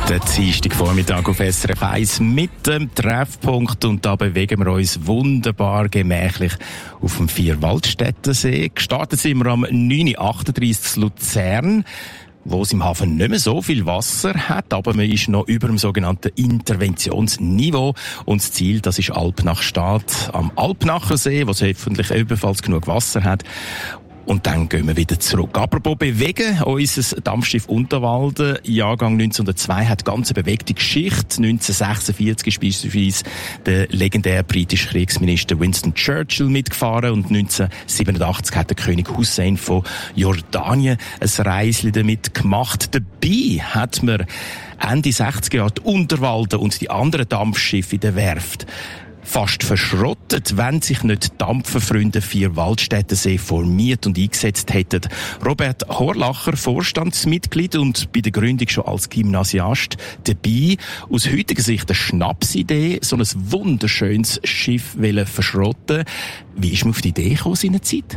Der Dienstagvormittag auf SRF 1 mit dem Treffpunkt, und da bewegen wir uns wunderbar gemächlich auf dem Vierwaldstättensee. Gestartet sind wir am 9.38 Uhr Luzern, wo es im Hafen nicht mehr so viel Wasser hat, aber man ist noch über dem sogenannten Interventionsniveau. Und das Ziel, das ist Alpnach-Stadt am Alpnachersee, wo es hoffentlich ebenfalls genug Wasser hat. Und dann gehen wir wieder zurück. Apropos bewegen, unser Dampfschiff Unterwalden, Jahrgang 1902, hat ganz eine bewegte Geschichte. 1946 ist beispielsweise der legendäre britische Kriegsminister Winston Churchill mitgefahren, und 1987 hat der König Hussein von Jordanien ein Reisli damit gemacht. Dabei hat man Ende 60er Jahre die Unterwalden und die anderen Dampfschiffe in der Werft fast verschrottet, wenn sich nicht Dampferfreunde Vierwaldstättensee formiert und eingesetzt hätten. Robert Horlacher, Vorstandsmitglied und bei der Gründung schon als Gymnasiast dabei. Aus heutiger Sicht eine Schnapsidee, so ein wunderschönes Schiff verschrotten. Wie ist man auf die Idee gekommen seinerzeit?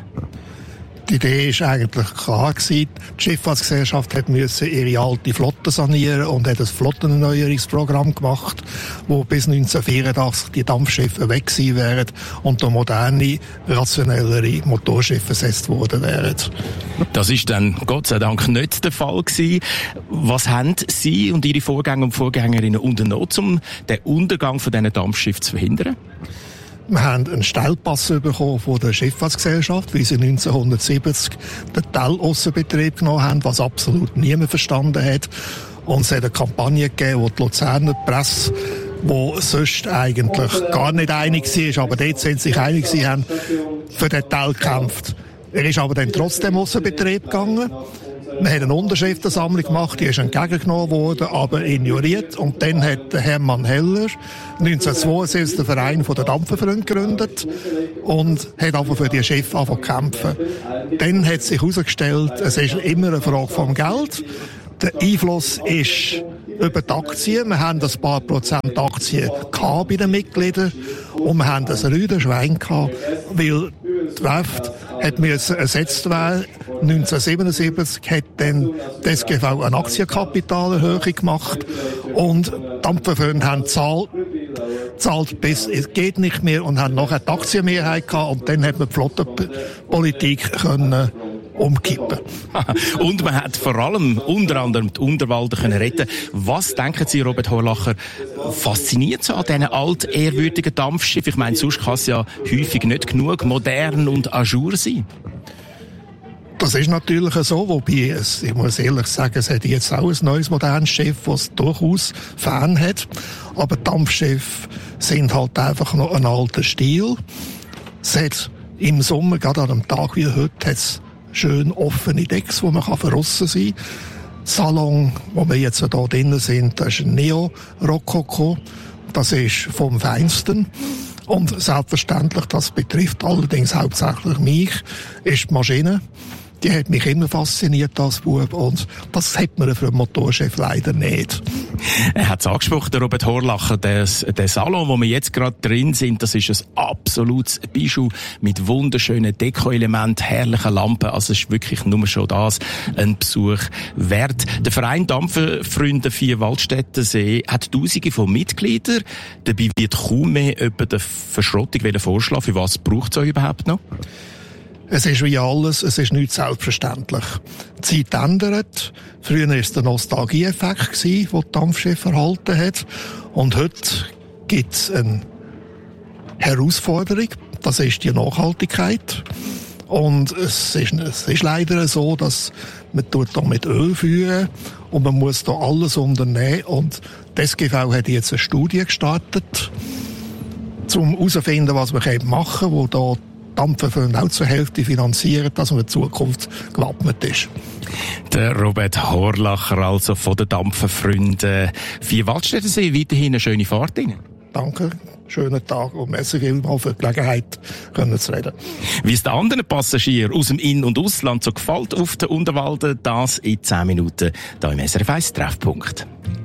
Die Idee war eigentlich klar gewesen. Die Schifffahrtsgesellschaft musste ihre alte Flotte sanieren und hat ein Flottenerneuerungsprogramm gemacht, wo bis 1984 die Dampfschiffe weg gewesen wären und durch moderne, rationellere Motorschiffe ersetzt worden wären. Das ist dann Gott sei Dank nicht der Fall gewesen. Was haben Sie und Ihre Vorgänger und Vorgängerinnen unternommen, um den Untergang von diesen Dampfschiffen zu verhindern? Wir haben einen Stellpass bekommen von der Schifffahrtsgesellschaft, wie sie 1970 den Tell-Aussenbetrieb genommen haben, was absolut niemand verstanden hat. Und es hat eine Kampagne gegeben, wo die Luzerner Presse, die sonst eigentlich gar nicht einig war, aber dort sind sich einig, sie haben für den Tell gekämpft. Er ist aber dann trotzdem Aussenbetrieb gegangen. Wir haben eine Unterschriftensammlung gemacht, die ist entgegengenommen worden, aber ignoriert. Und dann hat Hermann Heller 1972 den Verein der Dampferfreunde gegründet und hat einfach für die Schiffe angefangen zu kämpfen. Dann hat sich herausgestellt, es ist immer eine Frage vom Geld. Der Einfluss ist über die Aktien. Wir haben ein paar Prozent Aktien gehabt bei den Mitgliedern und wir haben ein Rüdenschwein gehabt, weil die Werft musste ersetzt werden. 1977 hat dann die SGV eine Aktienkapitalerhöhung gemacht und Dampferfreunde haben zahlt bis es geht nicht mehr und haben nachher die Aktienmehrheit gehabt, und dann hat man die Flottenpolitik können umkippen. Und man hat vor allem unter anderem die Unterwalden können retten. Was denken Sie, Robert Horlacher, fasziniert so an diesen altehrwürdigen Dampfschiffen? Ich meine, sonst kann es ja häufig nicht genug modern und ajour sein. Das ist natürlich so, wobei ich muss ehrlich sagen, es hat jetzt auch ein neues modernes Schiff, das durchaus Fan hat. Aber Dampfschiffe sind halt einfach noch ein alter Stil. Es hat im Sommer, gerade an einem Tag wie heute, hat's schön offene Decks, wo man verrissen sein kann. Salon, wo wir jetzt hier drinnen sind, das ist ein Neo-Rokoko. Das ist vom Feinsten. Und selbstverständlich, das betrifft allerdings hauptsächlich mich, ist die Maschine. Die hat mich immer fasziniert als Bub, und das hat man für ein Motorschiff leider nicht. Er hat es angesprochen, der Robert Horlacher, der Salon, wo wir jetzt gerade drin sind, das ist ein absolutes Bijou mit wunderschönen Deko-Elementen, herrlichen Lampen, also es ist wirklich nur schon das ein Besuch wert. Der Verein Dampferfreunde Vierwaldstättensee hat Tausende von Mitgliedern, dabei wird kaum mehr über die Verschrottung vorschlagen. Für was braucht es euch überhaupt noch? Es ist wie alles, es ist nicht selbstverständlich. Die Zeit ändert. Früher war es der Nostalgie-Effekt, den die Dampfschiffe erhalten hat. Und heute gibt es eine Herausforderung. Das ist die Nachhaltigkeit. Und es ist leider so, dass man da mit Öl führen und man muss da alles unternehmen. Und die SGV hat jetzt eine Studie gestartet, um herauszufinden, was man machen kann, wo da Dampferfreunde auch zur Hälfte finanzieren, dass man in Zukunft gewappnet ist. Der Robert Horlacher, also von den Dampferfreunden Vierwaldstättensee, weiterhin eine schöne Fahrt Ihnen. Danke, schönen Tag und merci vielmals für die Gelegenheit, können zu reden. Wie es den anderen Passagieren aus dem In- und Ausland so gefällt auf der Unterwalden, das in 10 Minuten hier im SRF 1 Treffpunkt.